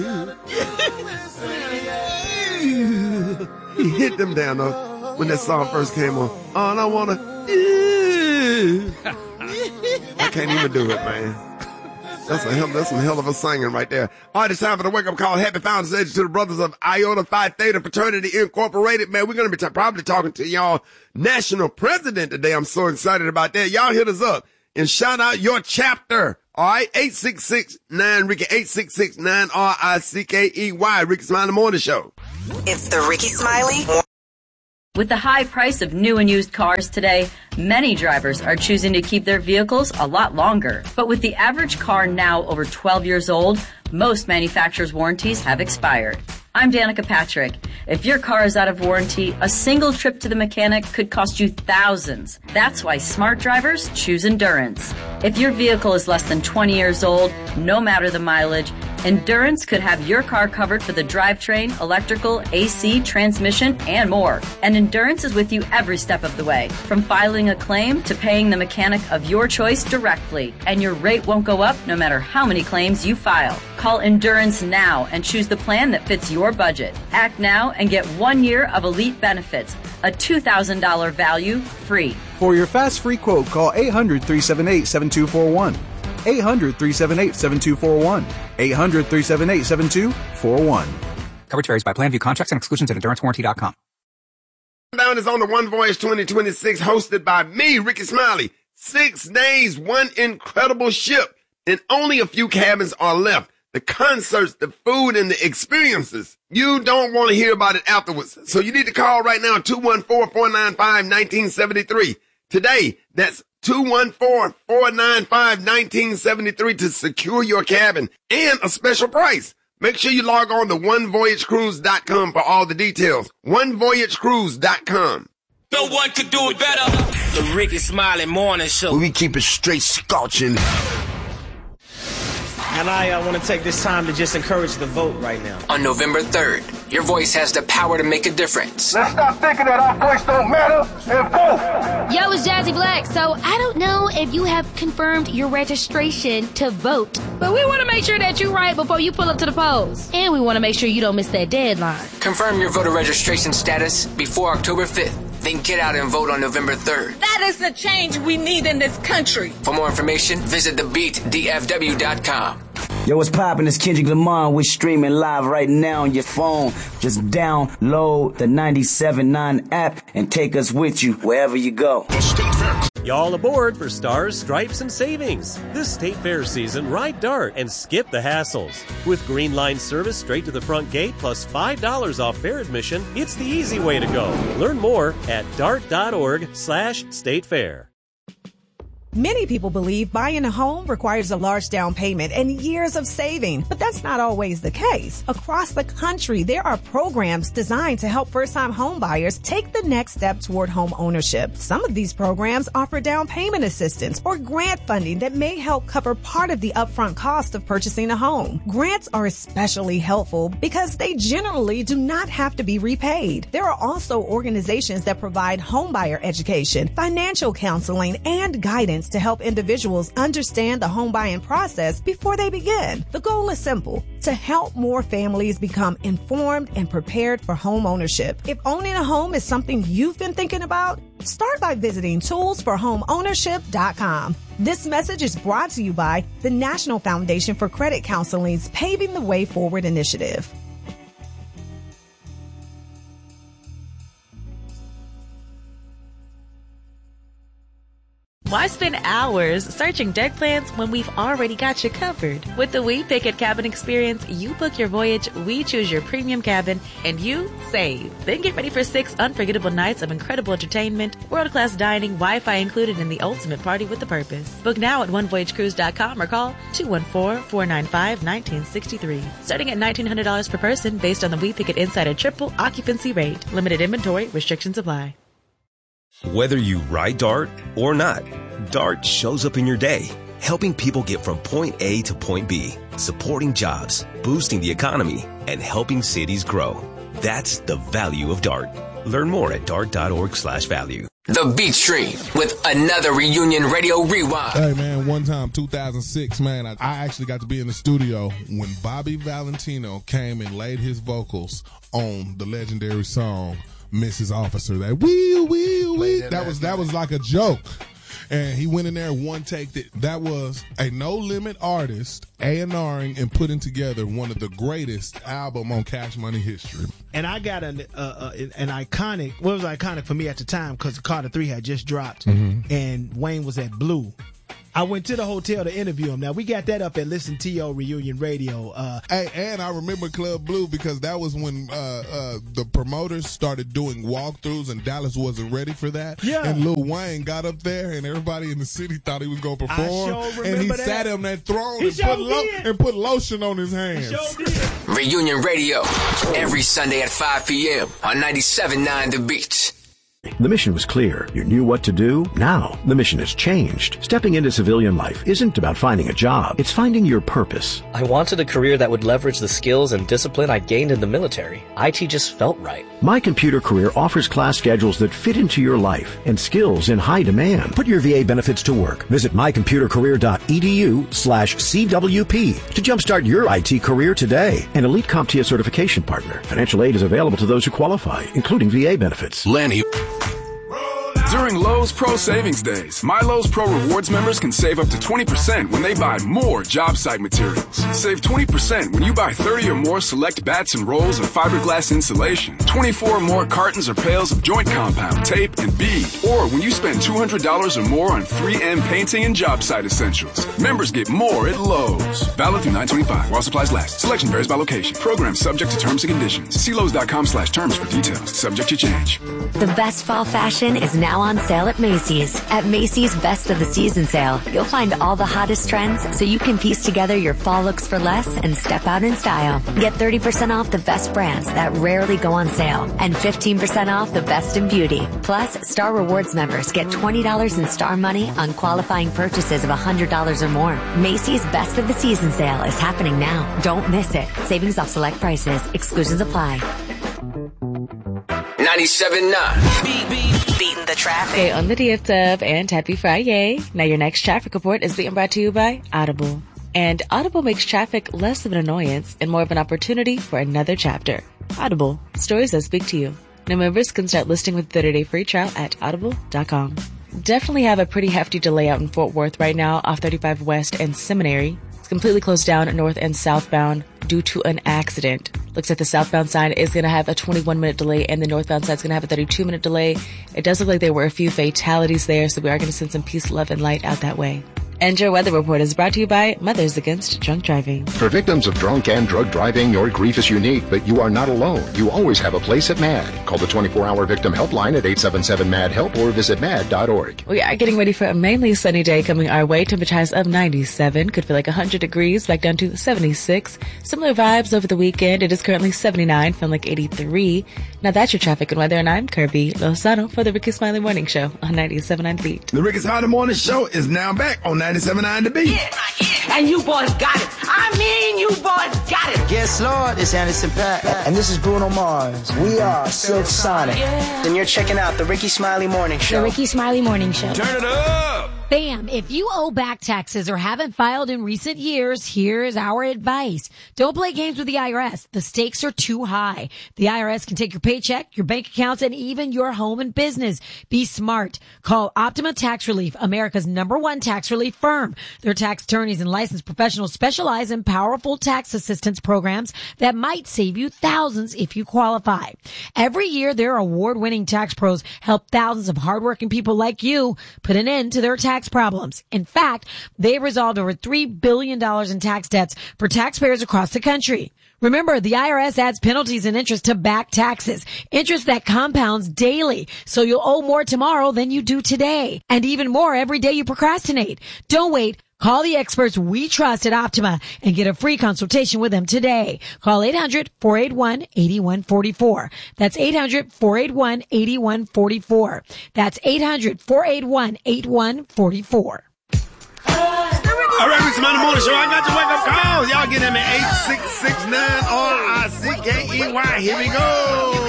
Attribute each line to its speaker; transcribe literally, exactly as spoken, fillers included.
Speaker 1: He hit them down though when that song first came on. All I wanna, I can't even do it, man. That's a hell, that's some hell of a singing right there. All right, it's time for the wake-up call. Happy Founders Day to the brothers of Iota Phi Theta Fraternity Incorporated. Man, we're going to be t- probably talking to y'all national president today. I'm so excited about that. Y'all hit us up and shout out your chapter. All right, eight six six nine Ricky, eight six six nine R I C K E Y, Ricky Smiley Morning Show.
Speaker 2: It's the Ricky Smiley.
Speaker 3: With the high price of new and used cars today, many drivers are choosing to keep their vehicles a lot longer. But with the average car now over twelve years old, most manufacturers' warranties have expired. I'm Danica Patrick. If your car is out of warranty, a single trip to the mechanic could cost you thousands. That's why smart drivers choose Endurance. If your vehicle is less than twenty years old, no matter the mileage, Endurance could have your car covered for the drivetrain, electrical, A C, transmission, and more. And Endurance is with you every step of the way, from filing a claim to paying the mechanic of your choice directly. And your rate won't go up no matter how many claims you file. Call Endurance now and choose the plan that fits your budget. Act now and get one year of elite benefits, a two thousand dollars value free.
Speaker 4: For your fast free quote, call eight hundred, three seven eight, seven two four one. eight hundred, three seven eight, seven two four one. eight hundred, three seven eight, seven two four one.
Speaker 5: Coverage varies by plan, view contracts and exclusions at endurance warranty dot com.
Speaker 1: Down is on the One Voyage twenty twenty-six, hosted by me, Ricky Smiley. Six days, one incredible ship, and only a few cabins are left. The concerts, the food, and the experiences. You don't want to hear about it afterwards. So you need to call right now, two one four, four nine five, one nine seven three. Today, that's two one four, four nine five, one nine seven three to secure your cabin and a special price. Make sure you log on to one voyage cruise dot com for all the details. one voyage cruise dot com.
Speaker 6: No one could do it better. The Ricky Smiley Morning Show.
Speaker 1: We keep it straight scorching.
Speaker 7: And I uh, want to take this time to just encourage the vote right now.
Speaker 6: On November third, your voice has the power to make a difference.
Speaker 8: Let's stop thinking that our voice don't matter and vote.
Speaker 9: Yo, it's Jazzy Black. So I don't know if you have confirmed your registration to vote, but we want to make sure that you're right before you pull up to the polls. And we want to make sure you don't miss that deadline.
Speaker 6: Confirm your voter registration status before October fifth. Then get out and vote on November third.
Speaker 10: That is the change we need in this country.
Speaker 6: For more information, visit the beat d f w dot com.
Speaker 11: Yo, what's poppin'? It's Kendrick Lamar. We're streaming live right now on your phone. Just download the ninety-seven point nine app and take us with you wherever you go.
Speaker 12: Y'all aboard for Stars, Stripes, and Savings. This State Fair season, ride Dart and skip the hassles. With Green Line service straight to the front gate plus five dollars off fair admission, it's the easy way to go. Learn more at dart.org slash state fair.
Speaker 13: Many people believe buying a home requires a large down payment and years of saving, but that's not always the case. Across the country, there are programs designed to help first-time home buyers take the next step toward home ownership. Some of these programs offer down payment assistance or grant funding that may help cover part of the upfront cost of purchasing a home. Grants are especially helpful because they generally do not have to be repaid. There are also organizations that provide homebuyer education, financial counseling, and guidance to help individuals understand the home buying process before they begin. The goal is simple: to help more families become informed and prepared for home ownership. If owning a home is something you've been thinking about, start by visiting tools for home ownership dot com. This message is brought to you by the National Foundation for Credit Counseling's Paving the Way Forward initiative.
Speaker 14: Why spend hours searching deck plans when we've already got you covered? With the We Pick It Cabin Experience, you book your voyage, we choose your premium cabin, and you save. Then get ready for six unforgettable nights of incredible entertainment, world-class dining, Wi-Fi included, and the ultimate party with a purpose. Book now at one voyage cruise dot com or call two one four, four nine five, one nine six three. Starting at nineteen hundred dollars per person based on the We Pick It Insider triple occupancy rate. Limited inventory, restrictions apply.
Speaker 15: Whether you ride Dart or not, Dart shows up in your day, helping people get from point A to point B, supporting jobs, boosting the economy, and helping cities grow. That's the value of Dart. Learn more at dart dot org slash value.
Speaker 6: The Beat Stream with another Reunion Radio Rewind.
Speaker 16: Hey, man, one time, two thousand six, man, I, I actually got to be in the studio when Bobby Valentino came and laid his vocals on the legendary song, Missus Officer. That wee, wee, wee. That was, that was like a joke. And he went in there one take. That, that was a No Limit artist A and R-ing and putting together one of the greatest album on Cash Money history.
Speaker 17: And I got an uh, uh, an iconic, what was iconic for me at the time, because Carter three had just dropped, mm-hmm. and Wayne was at Blue. I went to the hotel to interview him. Now, we got that up at Listen T O Reunion Radio. Uh,
Speaker 16: hey, and I remember Club Blue because that was when uh, uh, the promoters started doing walkthroughs and Dallas wasn't ready for that.
Speaker 17: Yeah.
Speaker 16: And Lil Wayne got up there and everybody in the city thought he was going to perform.
Speaker 17: I sure
Speaker 16: and he
Speaker 17: that.
Speaker 16: sat on that throne and,
Speaker 17: sure
Speaker 16: put lo- and put lotion on his hands.
Speaker 17: He sure did.
Speaker 6: Reunion Radio, every Sunday at five p.m. on ninety-seven point nine The Beat.
Speaker 18: The mission was clear. You knew what to do. Now, the mission has changed. Stepping into civilian life isn't about finding a job. It's finding your purpose.
Speaker 19: I wanted a career that would leverage the skills and discipline I gained in the military. I T just felt right.
Speaker 18: My Computer Career offers class schedules that fit into your life and skills in high demand. Put your V A benefits to work. Visit mycomputercareer.edu slash CWP to jumpstart your I T career today. An Elite CompTIA certification partner. Financial aid is available to those who qualify, including V A benefits.
Speaker 20: Lenny. During Lowe's Pro Savings Days, My Lowe's Pro Rewards members can save up to twenty percent when they buy more job site materials. Save twenty percent when you buy thirty or more select bats and rolls of fiberglass insulation, twenty-four or more cartons or pails of joint compound, tape, and bead. Or when you spend two hundred dollars or more on three M painting and job site essentials. Members get more at Lowe's. Valid through nine twenty-five while supplies last. Selection varies by location. Program subject to terms and conditions. See Lowe's.com slash terms for details. Subject to change.
Speaker 21: The best fall fashion is now on sale at Macy's. At Macy's Best of the Season sale, you'll find all the hottest trends so you can piece together your fall looks for less and step out in style. Get thirty percent off the best brands that rarely go on sale and fifteen percent off the best in beauty. Plus, Star Rewards members get twenty dollars in Star Money on qualifying purchases of one hundred dollars or more. Macy's Best of the Season sale is happening now. Don't miss it. Savings off select prices. Exclusions apply.
Speaker 6: ninety-seven point nine.
Speaker 2: Beat, beat, beating the traffic.
Speaker 14: Okay, on the D F Dub and happy Friday. Now your next traffic report is being brought to you by Audible. And Audible makes traffic less of an annoyance and more of an opportunity for another chapter. Audible, stories that speak to you. New members can start listing with thirty-day free trial at audible dot com. Definitely have a pretty hefty delay out in Fort Worth right now off thirty-five West and Seminary. It's completely closed down north and southbound due to an accident. Looks like the southbound side is going to have a twenty-one minute delay and the northbound side is going to have a thirty-two minute delay. It does look like there were a few fatalities there, so we are going to send some peace, love, and light out that way. And your weather report is brought to you by Mothers Against Drunk Driving.
Speaker 22: For victims of drunk and drug driving, your grief is unique, but you are not alone. You always have a place at MAD. Call the twenty-four hour victim helpline at eight seven seven MAD HELP or visit mad dot org.
Speaker 14: We are getting ready for a mainly sunny day coming our way. Temperature highs of ninety-seven. Could feel like one hundred degrees, back down to seventy-six. Similar vibes over the weekend. It is currently seventy-nine, feeling like eighty-three. Now that's your traffic and weather, and I'm Kirby Lozano for the Ricky Smiley Morning Show on ninety-seven point nine The Beat.
Speaker 1: The Ricky Smiley Morning Show is now back on ninety-seven point nine The Beat.
Speaker 23: Yeah, yeah. And you boys got it. I mean, you boys got it.
Speaker 24: Yes, Lord, it's Anderson .Paak.
Speaker 25: And this is Bruno Mars. We are Silk Sonic.
Speaker 23: Yeah.
Speaker 24: And you're checking out the Ricky Smiley Morning Show.
Speaker 9: The Ricky Smiley Morning Show.
Speaker 1: Turn it up.
Speaker 9: Bam! If you owe back taxes or haven't filed in recent years, here's our advice. Don't play games with the I R S. The stakes are too high. The I R S can take your paycheck, your bank accounts, and even your home and business. Be smart. Call Optima Tax Relief, America's number one tax relief firm. Their tax attorneys and licensed professionals specialize in powerful tax assistance programs that might save you thousands if you qualify. Every year, their award-winning tax pros help thousands of hardworking people like you put an end to their tax problems. In fact, they've resolved over three billion dollars in tax debts for taxpayers across the country. Remember, the I R S adds penalties and interest to back taxes, interest that compounds daily, so you'll owe more tomorrow than you do today, and even more every day you procrastinate. Don't wait. Call the experts we trust at Optima and get a free consultation with them today. Call eight hundred, four eight one, eight one four four. That's eight hundred, four eight one, eight one four four. That's eight hundred, four eight one, eight one four four.
Speaker 1: All right, Ricky Smiley Morning Show. I got your wake-up calls. Y'all get them at eight six six nine R I C K E Y. Here we go.